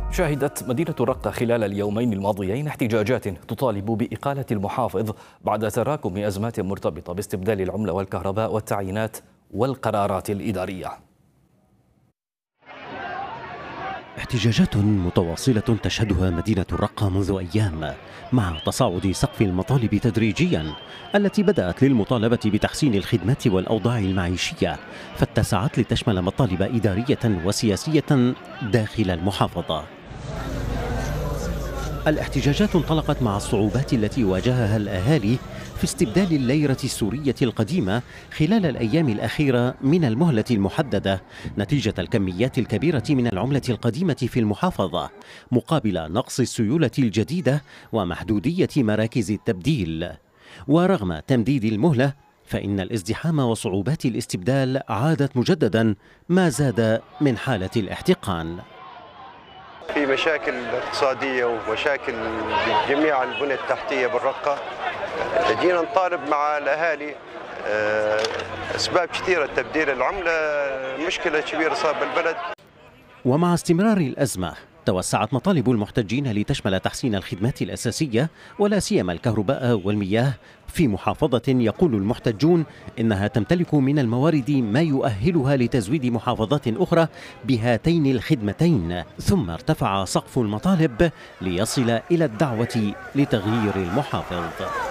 شهدت مدينة الرقة خلال اليومين الماضيين احتجاجات تطالب بإقالة المحافظ بعد تراكم أزمات مرتبطة باستبدال العملة والكهرباء والتعيينات والقرارات الإدارية. احتجاجات متواصلة تشهدها مدينة الرقة منذ أيام، مع تصاعد سقف المطالب تدريجيا التي بدأت للمطالبة بتحسين الخدمات والأوضاع المعيشية، فاتسعت لتشمل مطالب إدارية وسياسية داخل المحافظة. الاحتجاجات انطلقت مع الصعوبات التي واجهها الأهالي في استبدال الليرة السورية القديمة خلال الأيام الأخيرة من المهلة المحددة نتيجة الكميات الكبيرة من العملة القديمة في المحافظة مقابل نقص السيولة الجديدة ومحدودية مراكز التبديل. ورغم تمديد المهلة فإن الازدحام وصعوبات الاستبدال عادت مجددا، ما زاد من حالة الاحتقان. في مشاكل اقتصادية ومشاكل بجميع البنى التحتية بالرقة. جينا نطالب مع الأهالي أسباب كثيرة، تبديل العملة مشكلة كبيرة صار بالبلد. ومع استمرار الأزمة توسعت مطالب المحتجين لتشمل تحسين الخدمات الأساسية ولا سيما الكهرباء والمياه في محافظة يقول المحتجون إنها تمتلك من الموارد ما يؤهلها لتزويد محافظات أخرى بهاتين الخدمتين، ثم ارتفع سقف المطالب ليصل إلى الدعوة لتغيير المحافظ.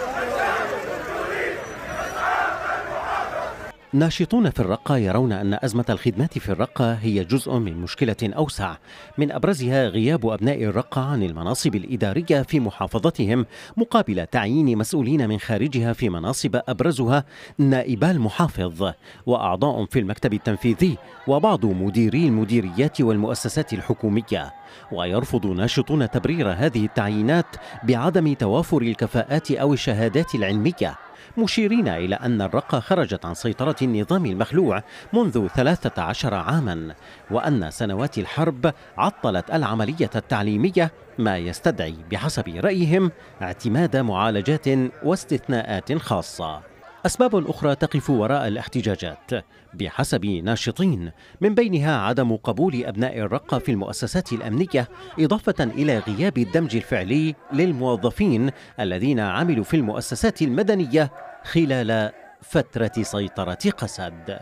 ناشطون في الرقة يرون أن أزمة الخدمات في الرقة هي جزء من مشكلة أوسع، من أبرزها غياب أبناء الرقة عن المناصب الإدارية في محافظتهم مقابل تعيين مسؤولين من خارجها في مناصب أبرزها نائبا المحافظ وأعضاء في المكتب التنفيذي وبعض مديري المديريات والمؤسسات الحكومية. ويرفض ناشطون تبرير هذه التعيينات بعدم توافر الكفاءات أو الشهادات العلمية، مشيرين إلى أن الرقة خرجت عن سيطرة النظام المخلوع منذ 13 عاما، وأن سنوات الحرب عطلت العملية التعليمية، ما يستدعي بحسب رأيهم اعتماد معالجات واستثناءات خاصة. أسباب أخرى تقف وراء الاحتجاجات بحسب ناشطين، من بينها عدم قبول أبناء الرقة في المؤسسات الأمنية، إضافة إلى غياب الدمج الفعلي للموظفين الذين عملوا في المؤسسات المدنية خلال فترة سيطرة قسد.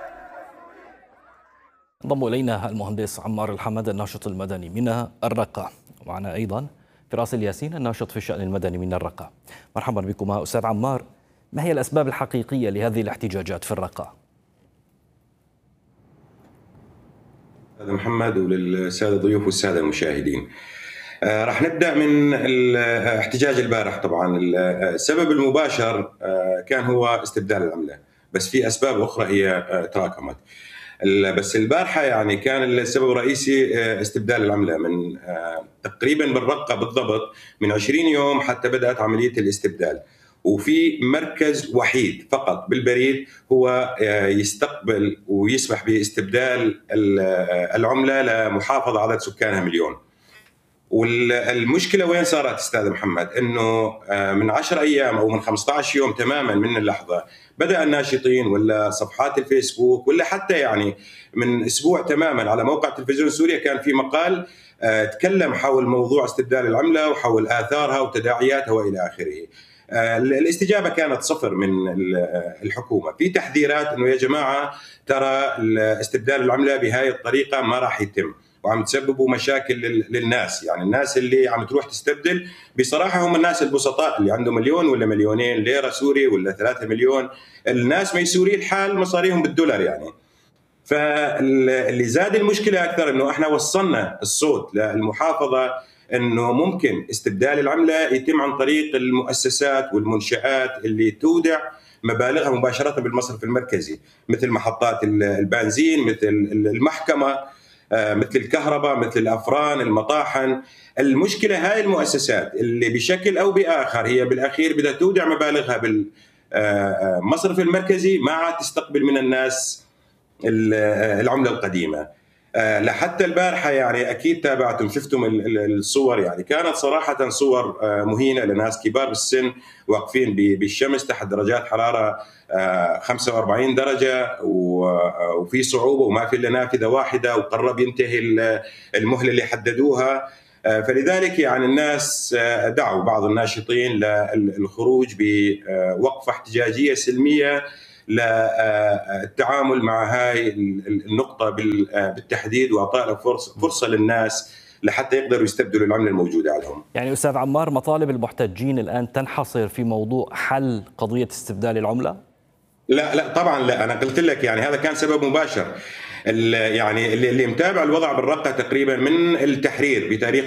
انضم إلينا المهندس عمار الحمد الناشط المدني من الرقة، ومعنا أيضا فراس الياسين الناشط في الشأن المدني من الرقة. مرحبا بكما أستاذ عمار، ما هي الأسباب الحقيقية لهذه الاحتجاجات في الرقة؟ هذا محمد وللسادة الضيوف والسادة المشاهدين. راح نبدأ من الاحتجاج البارح. طبعا السبب المباشر كان هو استبدال العملة، بس في أسباب أخرى هي تراكمت. بس البارحة يعني كان السبب الرئيسي استبدال العملة، من تقريبا بالرقة بالضبط من 20 يوم حتى بدأت عملية الاستبدال، وفي مركز وحيد فقط بالبريد هو يستقبل ويسمح باستبدال العملة لمحافظة عدد سكانها 1,000,000. والمشكلة وين صارت أستاذ محمد؟ أنه من 10 أيام أو من 15 يوم تماما من اللحظة بدأ الناشطين ولا صفحات الفيسبوك ولا حتى يعني من أسبوع تماما على موقع تلفزيون سوريا كان في مقال تكلم حول موضوع استبدال العملة وحول آثارها وتداعياتها وإلى آخره. الاستجابة كانت صفر من الحكومة، في تحذيرات أنه يا جماعة ترى استبدال العملة بهاي الطريقة ما راح يتم وعم تسببوا مشاكل للناس. يعني الناس اللي عم تروح تستبدل بصراحة هم الناس البسطاء اللي عنده 1,000,000 ولا 2,000,000 ليرة سوري ولا 3 مليون، الناس ميسوري الحال مصاريهم بالدولار يعني. فاللي زاد المشكلة أكثر أنه احنا وصلنا الصوت للمحافظة أنه ممكن استبدال العملة يتم عن طريق المؤسسات والمنشآت اللي تودع مبالغها مباشرة بالمصرف المركزي، مثل محطات البنزين، مثل المحكمة، مثل الكهرباء، مثل الأفران، المطاحن. المشكلة هاي المؤسسات اللي بشكل أو بآخر هي بالأخير بدها تودع مبالغها بالمصرف المركزي، ما عاد تستقبل من الناس العملة القديمة. لحتى البارحة يعني أكيد تابعتم شفتم الصور، يعني كانت صراحة صور مهينة لناس كبار بالسن واقفين بالشمس تحت درجات حرارة 45 درجة وفي صعوبة وما في إلا نافذة واحدة وقرب ينتهي المهلة اللي حددوها. فلذلك يعني الناس دعوا بعض الناشطين للخروج بوقفة احتجاجية سلمية للتعامل مع هاي النقطة بالتحديد وإعطاء فرصة للناس لحتى يقدروا يستبدلوا العملة الموجودة عندهم. يعني أستاذ عمار، مطالب المحتجين الآن تنحصر في موضوع حل قضية استبدال العملة؟ لا طبعا لا، أنا قلت لك يعني هذا كان سبب مباشر. يعني اللي متابع الوضع بالرقة تقريبا من التحرير بتاريخ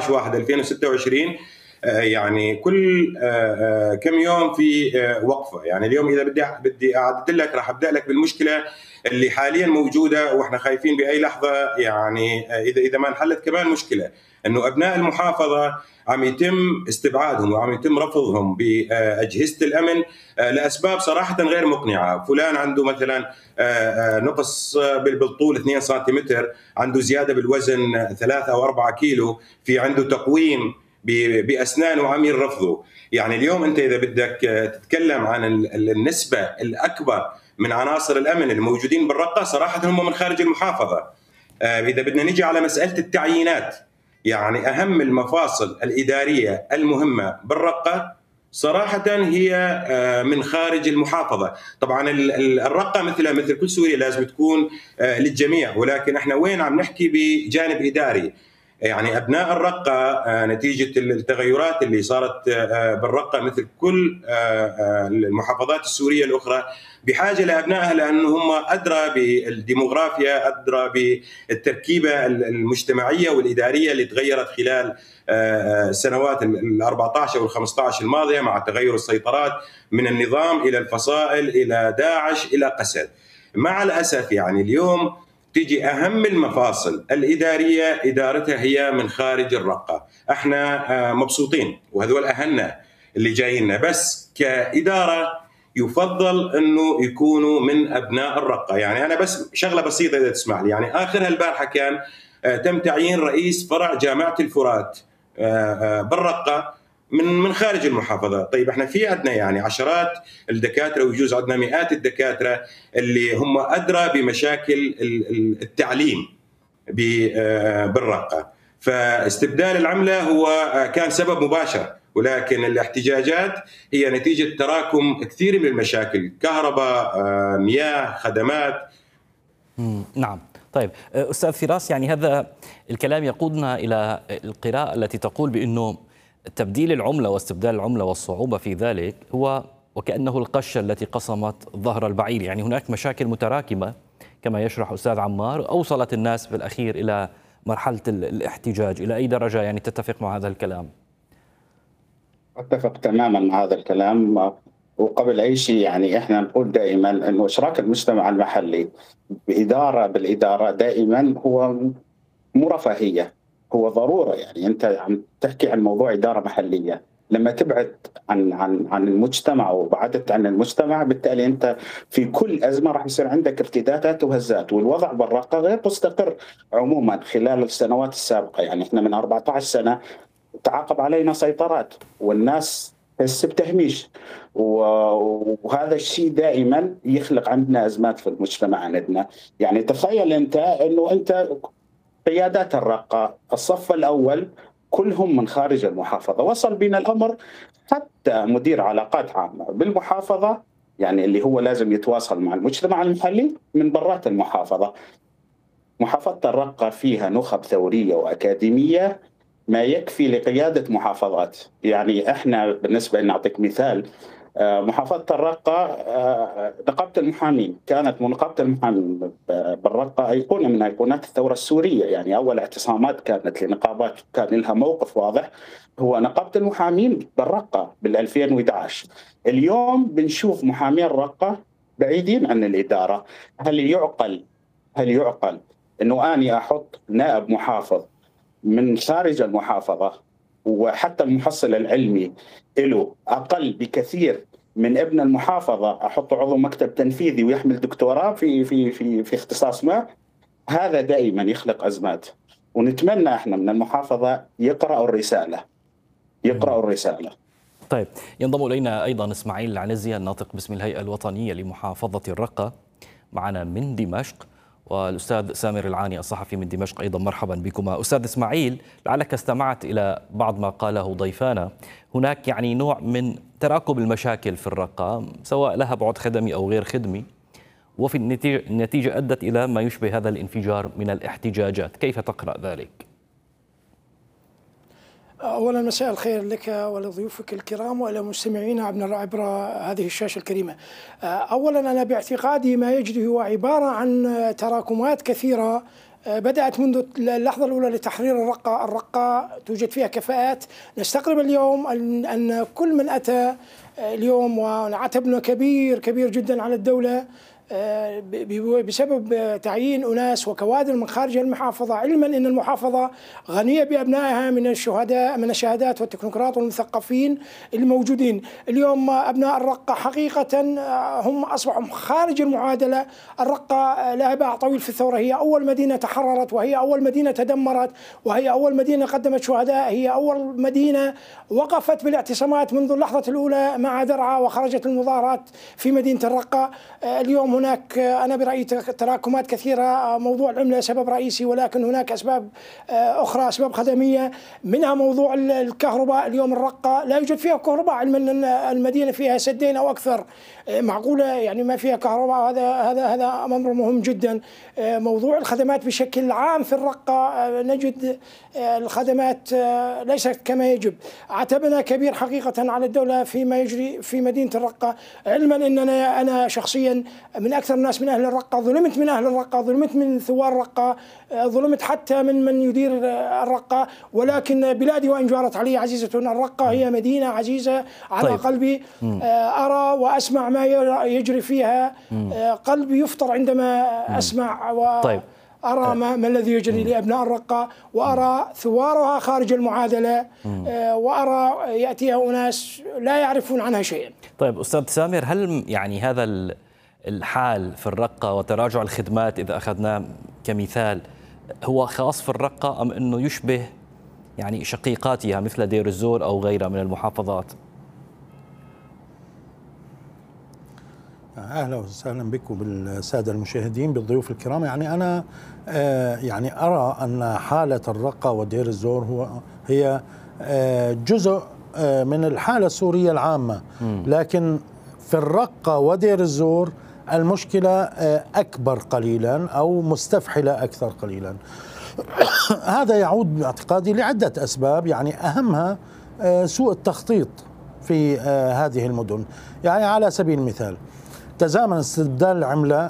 18/1/2026 يعني كل كم يوم في وقفة. يعني اليوم إذا بدي أعدد لك راح أبدأ لك بالمشكلة اللي حاليا موجودة وإحنا خايفين بأي لحظة يعني إذا ما انحلت كمان مشكلة إنه أبناء المحافظة عم يتم استبعادهم وعم يتم رفضهم بأجهزة الأمن لأسباب صراحة غير مقنعة. فلان عنده مثلا نقص بالطول 2 سنتيمتر، عنده زيادة بالوزن 3 أو 4 كيلو، في عنده تقويم بأسنان وعم يرفضوا. يعني اليوم أنت إذا بدك تتكلم عن النسبة الأكبر من عناصر الأمن الموجودين بالرقة صراحة هم من خارج المحافظة. إذا بدنا نجي على مسألة التعيينات، يعني أهم المفاصل الإدارية المهمة بالرقة صراحة هي من خارج المحافظة. طبعا الرقة مثل كل سوريا لازم تكون للجميع، ولكن احنا وين عم نحكي بجانب إداري. يعني أبناء الرقة نتيجة التغيرات اللي صارت بالرقة مثل كل المحافظات السورية الأخرى بحاجة لأبنائها، لأنه هم أدرى بالديموغرافيا، أدرى بالتركيبة المجتمعية والإدارية اللي تغيرت خلال السنوات 14 وال 15 الماضية مع تغير السيطرات من النظام إلى الفصائل إلى داعش إلى قسد. مع الأسف يعني اليوم تيجي أهم المفاصل الإدارية إدارتها هي من خارج الرقة. احنا مبسوطين وهذول أهلنا اللي جاييننا، بس كإدارة يفضل أنه يكونوا من أبناء الرقة. يعني أنا بس شغلة بسيطة إذا تسمح لي، يعني آخرها البارحة كان تم تعيين رئيس فرع جامعة الفرات بالرقة من خارج المحافظة. طيب احنا في عندنا يعني عشرات الدكاترة ويجوز عندنا مئات الدكاترة اللي هم أدرى بمشاكل التعليم بالرقة. فاستبدال العملة هو كان سبب مباشر، ولكن الاحتجاجات هي نتيجة تراكم كثير من المشاكل، كهرباء، مياه، خدمات. نعم. طيب أستاذ فراس، يعني هذا الكلام يقودنا إلى القراءة التي تقول بأنه تبديل العملة واستبدال العملة والصعوبة في ذلك هو وكأنه القشة التي قصمت ظهر البعير. يعني هناك مشاكل متراكمة كما يشرح أستاذ عمار أوصلت الناس بالأخير إلى مرحلة الاحتجاج. إلى أي درجة يعني تتفق مع هذا الكلام؟ أتفق تماما مع هذا الكلام. وقبل أي شيء يعني إحنا نقول دائما أنه إشراك المجتمع المحلي بالإدارة دائما هو مو رفاهية، هو ضرورة. يعني أنت عم تحكي عن موضوع إدارة محلية، لما تبعد عن المجتمع وبعدت عن المجتمع بالتالي أنت في كل أزمة راح يصير عندك ارتدادات وهزات. والوضع بالرقة غير مستقر عموما خلال السنوات السابقة. يعني إحنا من 14 سنة تعاقب علينا سيطرات والناس تحس بتهميش، وهذا الشيء دائما يخلق عندنا أزمات في المجتمع عندنا. يعني تخيل أنت قيادات الرقة الصف الأول كلهم من خارج المحافظة. وصل بنا الأمر حتى مدير علاقات عامة بالمحافظة يعني اللي هو لازم يتواصل مع المجتمع المحلي من برات المحافظة. محافظة الرقة فيها نخب ثورية وأكاديمية ما يكفي لقيادة محافظات. يعني احنا بالنسبة لنا نعطيك مثال، محافظة الرقة نقابة المحامين كانت نقابة المحامين بالرقة أيقونة من أيقونات الثورة السورية. يعني أول اعتصامات كانت لنقابات كان لها موقف واضح هو نقابة المحامين بالرقة بال2011. اليوم بنشوف محامين الرقة بعيدين عن الإدارة. هل يعقل أنه أنا أحط نائب محافظ من خارج المحافظة وحتى المحصل العلمي له أقل بكثير من ابن المحافظة أحط عضو مكتب تنفيذي ويحمل دكتوراه في اختصاص ما؟ هذا دائما يخلق أزمات، ونتمنى احنا من المحافظة يقرأوا الرسالة. طيب، ينضم إلينا أيضا إسماعيل العنزي الناطق باسم الهيئة الوطنية لمحافظة الرقة معنا من دمشق، والأستاذ سامر العاني الصحفي من دمشق أيضا. مرحبا بكما. أستاذ إسماعيل، لعلك استمعت إلى بعض ما قاله ضيفانا. هناك يعني نوع من تراكم المشاكل في الرقة، سواء لها بعد خدمي أو غير خدمي، وفي النتيجة أدت إلى ما يشبه هذا الانفجار من الاحتجاجات. كيف تقرأ ذلك؟ أولا مساء الخير لك ولضيوفك الكرام وإلى مستمعينا عبر هذه الشاشة الكريمة. أولا أنا باعتقادي ما يجري هو عبارة عن تراكمات كثيرة بدأت منذ اللحظة الأولى لتحرير الرقة توجد فيها كفاءات. نستغرب اليوم أن كل من أتى اليوم وعتبنا كبير جدا على الدولة بسبب تعيين أناس وكوادر من خارج المحافظة، علما أن المحافظة غنية بأبنائها من الشهادات والتكنوقراط والمثقفين الموجودين. اليوم أبناء الرقة حقيقة هم أصبحوا خارج المعادلة. الرقة لها باع طويل في الثورة، هي أول مدينة تحررت، وهي أول مدينة تدمرت، وهي أول مدينة قدمت شهداء، هي أول مدينة وقفت بالاعتصامات منذ اللحظة الأولى مع درعا وخرجت المظاهرات في مدينة الرقة. اليوم هناك أنا برأيي تراكمات كثيرة. موضوع العملة سبب رئيسي، ولكن هناك أسباب أخرى، أسباب خدمية، منها موضوع الكهرباء. اليوم الرقة لا يوجد فيها كهرباء، علما أن المدينة فيها سدين أو أكثر. معقولة يعني ما فيها كهرباء؟ هذا أمر مهم جدا. موضوع الخدمات بشكل عام في الرقة، نجد الخدمات ليست كما يجب. عتبنا كبير حقيقة على الدولة فيما يجري في مدينة الرقة، علما أننا أنا شخصيا من أكثر الناس من أهل الرقة، ظلمت من أهل الرقة، ظلمت من ثوار الرقة، ظلمت حتى من يدير الرقة، ولكن بلادي وإن جارت علي عزيزة. الرقة هي مدينة عزيزة على قلبي. أرى وأسمع ما يجري فيها، قلبي يفطر عندما أسمع أرى ما الذي يجري لأبناء الرقة، وأرى ثوارها خارج المعادلة، وأرى يأتيها أناس لا يعرفون عنها شيئا. طيب أستاذ سامر، هل يعني هذا الحال في الرقة وتراجع الخدمات إذا أخذناه كمثال هو خاص في الرقة، أم أنه يشبه يعني شقيقاتها مثل دير الزور أو غيرها من المحافظات؟ أهلا وسهلا بكم بالسادة المشاهدين بالضيوف الكرام. يعني أنا يعني أرى أن حالة الرقة ودير الزور هي جزء من الحالة السورية العامة، لكن في الرقة ودير الزور المشكلة أكبر قليلا أو مستفحلة أكثر قليلا. هذا يعود باعتقادي لعدة أسباب، يعني أهمها سوء التخطيط في هذه المدن. يعني على سبيل المثال تزامن استبدال العملة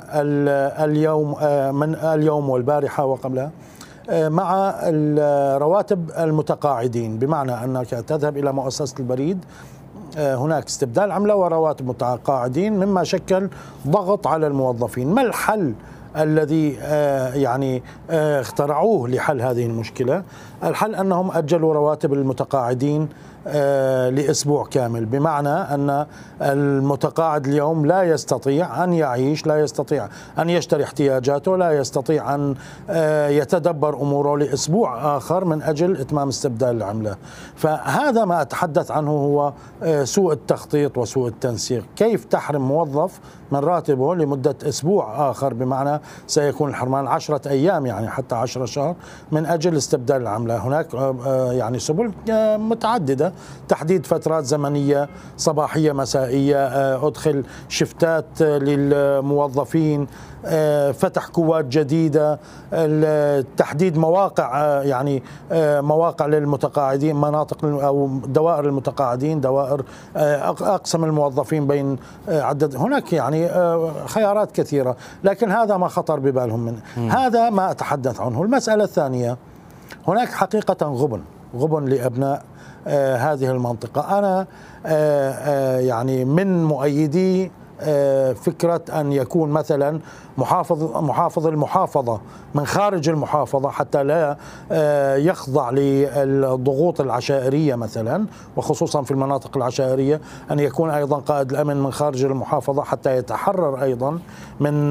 من اليوم والبارحة وقبلها مع رواتب المتقاعدين، بمعنى أنك تذهب إلى مؤسسة البريد هناك استبدال عملة ورواتب متقاعدين، مما شكل ضغط على الموظفين. ما الحل الذي يعني اخترعوه لحل هذه المشكلة؟ الحل أنهم أجلوا رواتب المتقاعدين لأسبوع كامل، بمعنى أن المتقاعد اليوم لا يستطيع أن يعيش، لا يستطيع أن يشتري احتياجاته، لا يستطيع أن يتدبر أموره لأسبوع آخر من أجل إتمام استبدال العملة. فهذا ما أتحدث عنه هو سوء التخطيط وسوء التنسيق. كيف تحرم موظف من راتبه لمدة أسبوع آخر، بمعنى سيكون الحرمان 10 أيام يعني حتى 10 شهر من أجل استبدال العملة. هناك يعني سبل متعددة، تحديد فترات زمنية صباحية مسائية، أدخل شفتات للموظفين، فتح كوات جديدة، تحديد مواقع يعني مواقع للمتقاعدين، مناطق أو دوائر المتقاعدين، دوائر أقسم الموظفين بين عدد. هناك يعني خيارات كثيرة، لكن هذا ما خطر ببالهم منه. هذا ما أتحدث عنه. المسألة الثانية، هناك حقيقة غبن لأبناء هذه المنطقة. أنا يعني من مؤيدي فكرة أن يكون مثلا محافظ المحافظة من خارج المحافظة حتى لا يخضع للضغوط العشائرية مثلا، وخصوصا في المناطق العشائرية، أن يكون أيضا قائد الأمن من خارج المحافظة حتى يتحرر أيضا من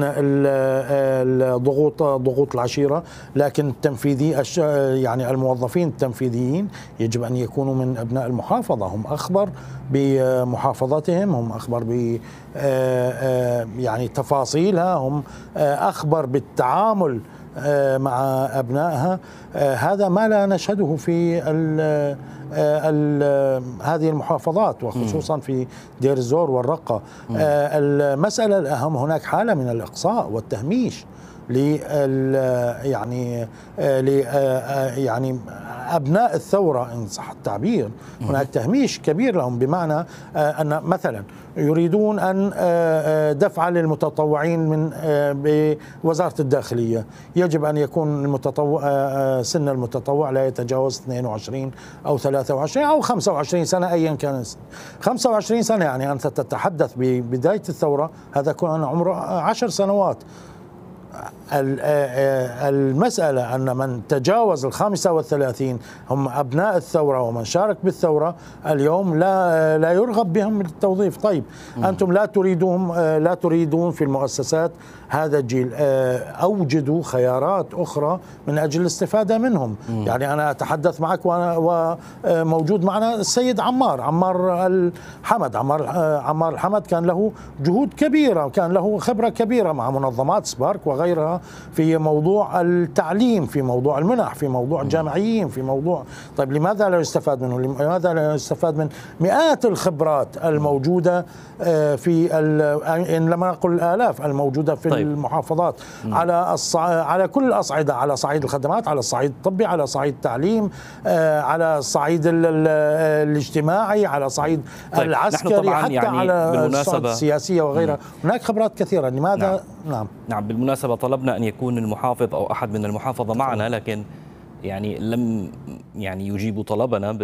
ضغوط العشيرة. لكن التنفيذي يعني الموظفين التنفيذيين يجب أن يكونوا من أبناء المحافظة، هم أخبر بمحافظتهم، هم أخبر ب يعني تفاصيلها، هم أخبر بالتعامل مع أبنائها. هذا ما لا نشهده في هذه المحافظات وخصوصا في دير الزور والرقة. المسألة الأهم هناك حالة من الإقصاء والتهميش يعني أبناء الثورة إن صح التعبير. هناك تهميش كبير لهم، بمعنى أن مثلا يريدون أن دفع للمتطوعين من بوزارة الداخلية، يجب أن يكون سن المتطوع لا يتجاوز 22 أو 23 أو 25 سنة أيا كان. 25 سنة يعني أنت تتحدث ببداية الثورة، هذا كان عمره 10 سنوات. المسألة أن من تجاوز 35 هم أبناء الثورة ومن شارك بالثورة اليوم لا يرغب بهم بالتوظيف. طيب أنتم لا تريدون في المؤسسات هذا الجيل، أوجدوا خيارات أخرى من أجل الاستفادة منهم. يعني أنا أتحدث معك وموجود معنا السيد عمار الحمد كان له جهود كبيرة، كان له خبرة كبيرة مع منظمات سبارك وغيرها في موضوع التعليم، في موضوع المنح، في موضوع الجامعيين، في موضوع. طيب لماذا لا يستفاد منه؟ لماذا لا يستفاد من مئات الخبرات الموجودة في إن لم نقل الآلاف الموجودة في المحافظات على كل الأصعدة، على صعيد الخدمات، على الصعيد الطبي، على صعيد التعليم، على الصعيد الاجتماعي، على صعيد العسكري، حتى يعني على الصعيد السياسية وغيرها. هناك خبرات كثيرة. لماذا؟ نعم بالمناسبة طلبنا أن يكون المحافظ أو أحد من المحافظة معنا، لكن يعني لم يعني يجيبوا طلبنا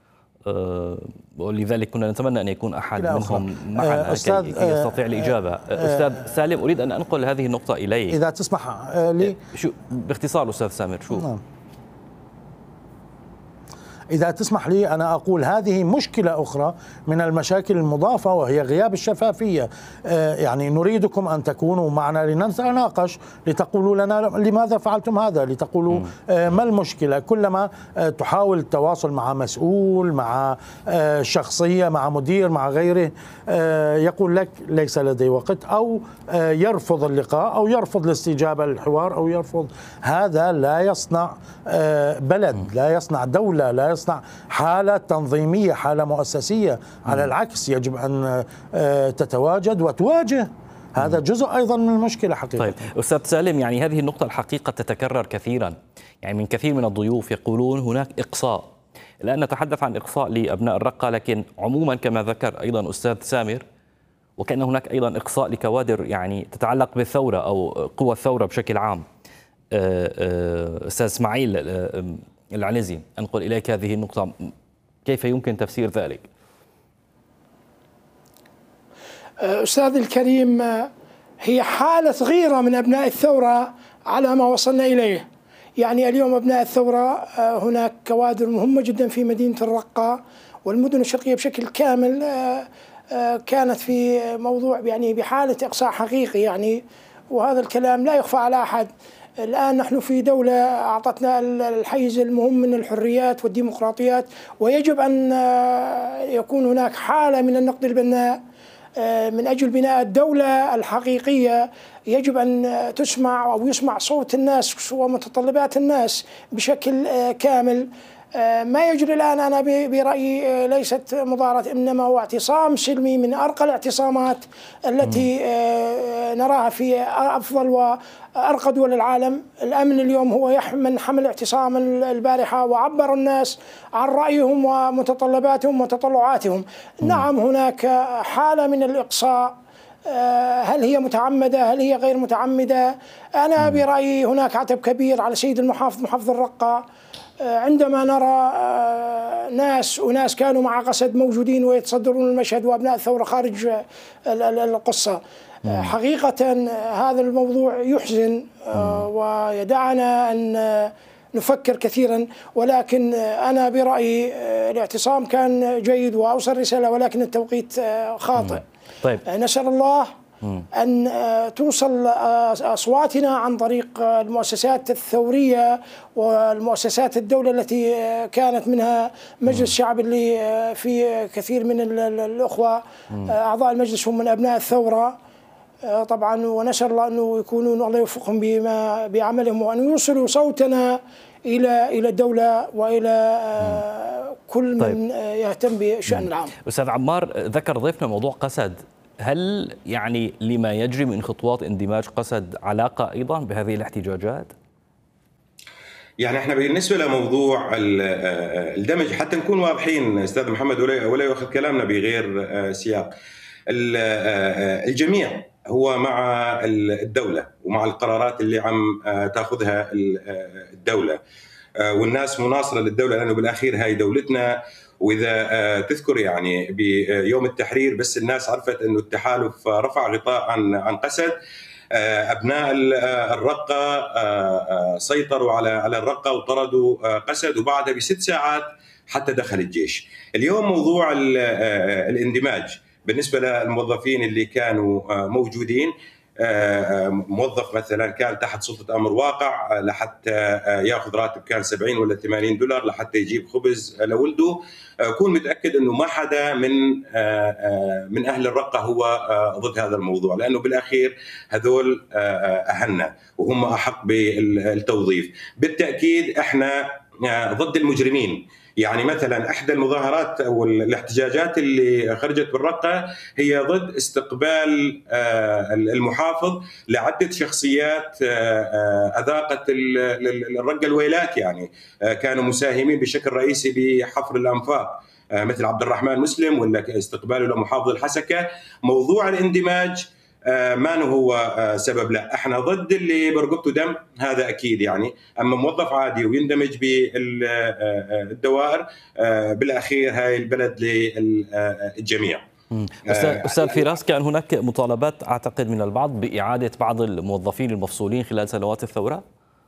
ولذلك كنا نتمنى أن يكون أحد منهم معنا كي يستطيع الإجابة. أستاذ سالم، أريد أن أنقل هذه النقطة إليك إذا تسمح لي. باختصار أستاذ سامر، شو إذا تسمح لي أنا أقول هذه مشكلة أخرى من المشاكل المضافة، وهي غياب الشفافية. يعني نريدكم أن تكونوا معنا لنتناقش، لتقولوا لنا لماذا فعلتم هذا، لتقولوا ما المشكلة. كلما تحاول التواصل مع مسؤول، مع شخصية، مع مدير، مع غيره، يقول لك ليس لدي وقت، أو يرفض اللقاء، أو يرفض الاستجابة للحوار، أو يرفض. هذا لا يصنع بلد، لا يصنع دولة، لا يصنع حالة تنظيمية، حالة مؤسسية. على العكس يجب أن تتواجد وتواجه. هذا جزء أيضا من المشكلة حقيقة. طيب أستاذ سالم، يعني هذه النقطة الحقيقة تتكرر كثيرا، يعني من كثير من الضيوف يقولون هناك إقصاء. الآن نتحدث عن إقصاء لأبناء الرقة، لكن عموما كما ذكر أيضا أستاذ سامر، وكأن هناك أيضا إقصاء لكوادر يعني تتعلق بالثورة أو قوى الثورة بشكل عام. أستاذ إسماعيل العنزي، أنقل إليك هذه النقطة، كيف يمكن تفسير ذلك؟ أستاذ الكريم، هي حالة غيرة من أبناء الثورة على ما وصلنا إليه. يعني اليوم أبناء الثورة هناك كوادر مهمة جدا في مدينة الرقة والمدن الشرقية بشكل كامل كانت في موضوع يعني بحالة إقصاء حقيقي، يعني وهذا الكلام لا يخفى على أحد. الآن نحن في دولة أعطتنا الحيز المهم من الحريات والديمقراطيات، ويجب أن يكون هناك حالة من النقد البناء من أجل بناء الدولة الحقيقية. يجب أن تسمع أو يسمع صوت الناس ومتطلبات الناس بشكل كامل. ما يجري الآن أنا برأيي ليست مظاهرة، إنما هو اعتصام سلمي من أرقى الاعتصامات التي نراها في أفضل وأرقى دول العالم. الأمن اليوم هو من حمل اعتصام البارحة وعبر الناس عن رأيهم ومتطلباتهم وتطلعاتهم. نعم هناك حالة من الإقصاء هل هي متعمدة؟ هل هي غير متعمدة؟ أنا برأيي هناك عتب كبير على سيد المحافظ محافظ الرقة عندما نرى أناس كانوا مع قسد موجودين ويتصدرون المشهد وأبناء الثورة خارج القصة. حقيقة هذا الموضوع يحزن ويدعنا أن نفكر كثيرا، ولكن أنا برأيي الاعتصام كان جيد وأوصل رسالة، ولكن التوقيت خاطئ. طيب. نسأل الله أن توصل أصواتنا عن طريق المؤسسات الثورية والمؤسسات الدولة التي كانت منها مجلس الشعب اللي في كثير من الأخوة أعضاء المجلس هم من أبناء الثورة طبعا، ونسأل الله أنه يكونون الله يوفقهم بعملهم وأن يوصلوا صوتنا إلى الدولة وإلى كل من يهتم بالشأن العام. أستاذ عمار، ذكر ضيفنا موضوع قسد، هل يعني لما يجري من خطوات اندماج قسد علاقة أيضا بهذه الاحتجاجات؟ يعني احنا بالنسبة لموضوع الدمج حتى نكون واضحين أستاذ محمد ولا يأخذ كلامنا بغير سياق، الجميع هو مع الدولة ومع القرارات اللي عم تاخذها الدولة، والناس مناصرة للدولة لأنه بالأخير هاي دولتنا. وإذا تذكر يعني بيوم التحرير بس الناس عرفت أنه التحالف رفع غطاء عن قسد، أبناء الرقة سيطروا على الرقة وطردوا قسد، وبعدها ب6 ساعات حتى دخل الجيش. اليوم موضوع الاندماج بالنسبة للموظفين اللي كانوا موجودين، موظف مثلا كان تحت سلطة أمر واقع لحتى يأخذ راتب كان 70 ولا 80 دولار لحتى يجيب خبز لولده، كون متأكد أنه ما حدا من أهل الرقة هو ضد هذا الموضوع، لأنه بالأخير هذول أهلنا وهم أحق بالتوظيف. بالتأكيد إحنا ضد المجرمين. يعني مثلا احدى المظاهرات او الاحتجاجات اللي خرجت بالرقه هي ضد استقبال المحافظ لعده شخصيات اذاقت الرقه الويلات، يعني كانوا مساهمين بشكل رئيسي بحفر الانفاق مثل عبد الرحمن مسلم ولا استقباله لمحافظ الحسكه. موضوع الاندماج ما هو سبب، لا احنا ضد اللي برقبته دم، هذا اكيد يعني. اما موظف عادي ويندمج بالدوائر، بالاخير هاي البلد للجميع. أستاذ فراس، كان هناك مطالبات أعتقد من البعض بإعادة بعض الموظفين المفصولين خلال سنوات الثورة؟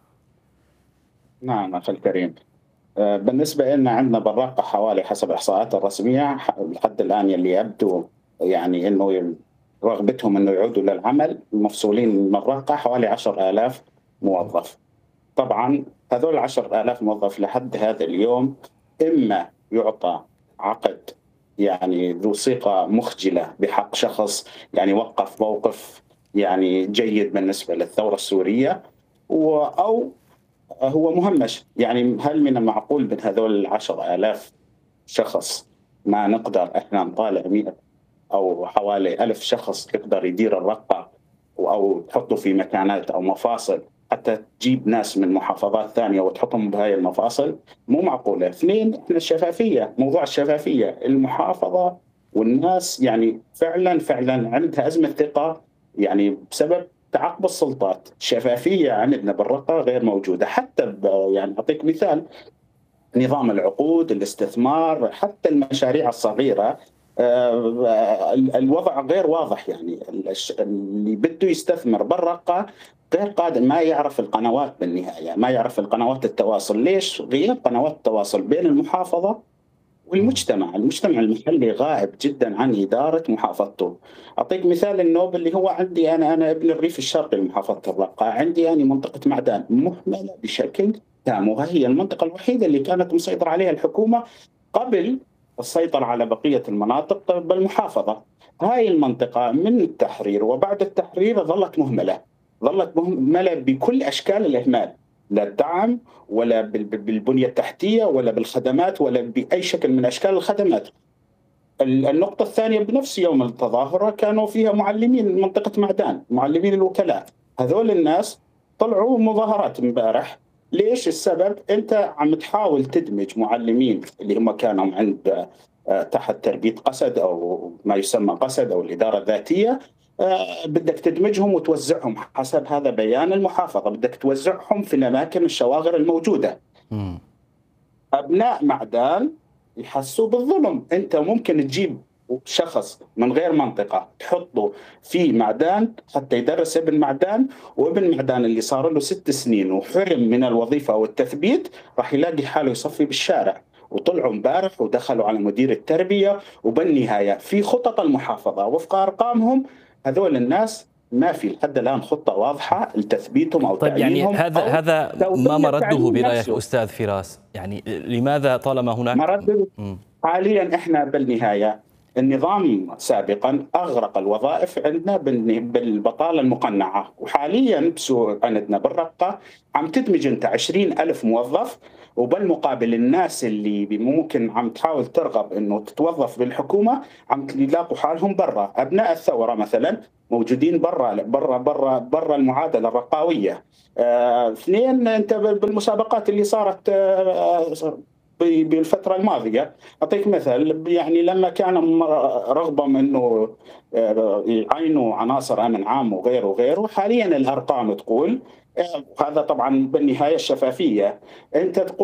نعم أخي الكريم، بالنسبة لنا عندنا بالرقة حوالي حسب الإحصاءات الرسمية لحد الآن يلي يبدو يعني أنه رغبتهم أنه يعودوا للعمل المفصولين من الرقة حوالي 10,000 موظف. طبعا هذول 10,000 موظف لحد هذا اليوم إما يعطى عقد يعني ذو صيغة مخجلة بحق شخص يعني وقف موقف يعني جيد بالنسبة للثورة السورية، أو هو مهمش. يعني هل من المعقول من هذول 10,000 شخص ما نقدر إحنا نطالع 100 أو حوالي 1000 شخص يقدر يدير الرقة أو تحطه في مكانات أو مفاصل حتى تجيب ناس من محافظات ثانية وتحطهم بهاي المفاصل؟ مو معقولة. 2، إحنا الشفافية، موضوع الشفافية، المحافظة والناس يعني فعلا عندها أزمة ثقة يعني بسبب تعاقب السلطات. الشفافية عندنا بالرقة غير موجودة. حتى يعني أعطيك مثال، نظام العقود، الاستثمار، حتى المشاريع الصغيرة الوضع غير واضح. يعني اللي بده يستثمر بالرقة غير قادر، ما يعرف القنوات بالنهاية، ما يعرف القنوات التواصل. ليش؟ غياب قنوات التواصل بين المحافظة والمجتمع. المجتمع المحلي غائب جدا عن إدارة محافظته. أعطيك مثال النوب اللي هو عندي أنا ابن الريف الشرقي لمحافظة الرقة، عندي أنا منطقة معدان مهملة بشكل تام، وهي المنطقة الوحيدة اللي كانت مسيطرة عليها الحكومة قبل السيطرة على بقية المناطق بالمحافظة. هاي المنطقة من التحرير وبعد التحرير ظلت مهملة بكل أشكال الإهمال، لا الدعم ولا بالبنية التحتية ولا بالخدمات ولا بأي شكل من أشكال الخدمات. النقطة الثانية، بنفس يوم التظاهرة كانوا فيها معلمين منطقة معدان، معلمين الوكلاء، هذول الناس طلعوا مظاهرات امبارح. ليش؟ السبب أنت عم تحاول تدمج معلمين اللي هم كانوا عند تحت تربية قسد أو ما يسمى قسد أو الإدارة الذاتية بدك تدمجهم وتوزعهم حسب هذا بيان المحافظة، بدك توزعهم في الأماكن الشواغر الموجودة. أبناء معدان يحسوا بالظلم. أنت ممكن تجيب شخص من غير منطقة تحطه في معدان حتى يدرس ابن معدان، وابن معدان اللي صار له 6 سنين وحرم من الوظيفة والتثبيت راح يلاقي حاله يصفي بالشارع. وطلعوا امبارح ودخلوا على مدير التربية، وبالنهاية في خطط المحافظة وفق أرقامهم هذول الناس ما في لحد الآن خطة واضحة لتثبيتهم أو طيب تعيينهم. يعني هذا ما مرده برأيك أستاذ فراس؟ يعني لماذا طالما هناك مرده حاليا احنا بالنهاية النظام سابقا أغرق الوظائف عندنا بالبطالة المقنعة، وحاليا بسوق عندنا بالرقة عم تدمج أنت 20,000 موظف، وبالمقابل الناس اللي ممكن عم تحاول ترغب أنه تتوظف بالحكومة عم يلاقوا حالهم برا. أبناء الثورة مثلا موجودين برا المعادلة الرقاوية. 2 أنت بالمسابقات اللي صارت بالفترة الماضية، أعطيك مثل، يعني لما كان رغبة أنه يعينوا عناصر أمن عام وغيره، حاليا الأرقام تقول هذا طبعا بالنهاية الشفافية. أنت تقول